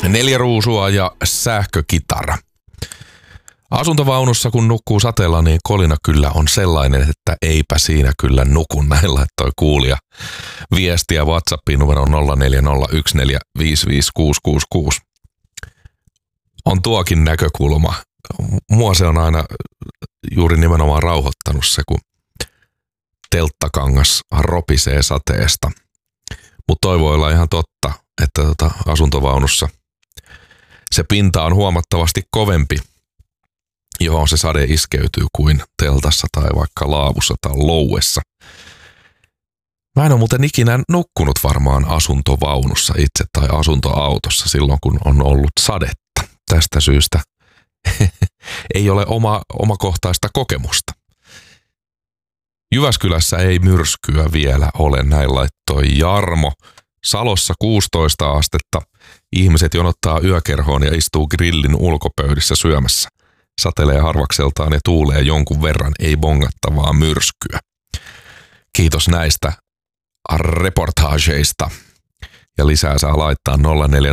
4 ruusua ja sähkökitara. Asuntovaunussa kun nukkuu sateella, niin kolina kyllä on sellainen, että eipä siinä kyllä nuku. Näin laittoi kuulija viestiä WhatsAppiin numero 0401455666. On tuokin näkökulma. Mua se on aina juuri nimenomaan rauhoittanut se, kun telttakangas ropisee sateesta. Mutta toi voi olla ihan totta, että asuntovaunussa se pinta on huomattavasti kovempi, johon se sade iskeytyy kuin teltassa tai vaikka laavussa tai louessa. Mä en ole muuten ikinä nukkunut varmaan asuntovaunussa itse tai asuntoautossa silloin, kun on ollut sadetta. Tästä syystä ei ole omakohtaista kokemusta. Jyväskylässä ei myrskyä vielä ole, näin laittoi Jarmo. Salossa 16 astetta. Ihmiset jonottaa yökerhoon ja istuu grillin ulkopöydissä syömässä. Satelee harvakseltaan ja tuulee jonkun verran, ei bongattavaa myrskyä. Kiitos näistä reportaageista. Ja lisää saa laittaa 0401455666.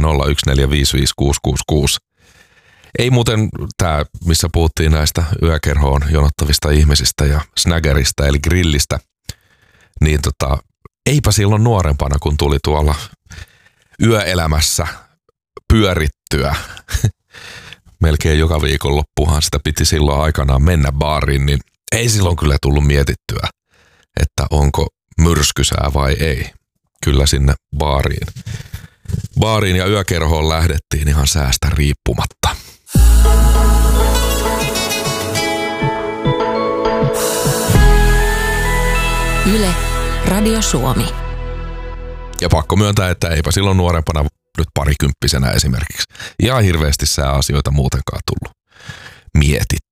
Ei muuten tämä, missä puhuttiin näistä yökerhoon jonottavista ihmisistä ja snaggerista eli grillistä, niin eipä silloin nuorempana, kun tuli tuolla yöelämässä pyörittyä. Melkein joka viikonloppuhan sitä piti silloin aikanaan mennä baariin, niin ei silloin kyllä tullut mietittyä, että onko myrskysää vai ei. Kyllä sinne baariin ja yökerhoon lähdettiin ihan säästä riippumatta. Yle, Radio Suomi. Ja pakko myöntää, että eipä silloin nuorempana nyt parikymppisenä esimerkiksi ihan hirveästi sääasioita muutenkaan tullut mietittyä.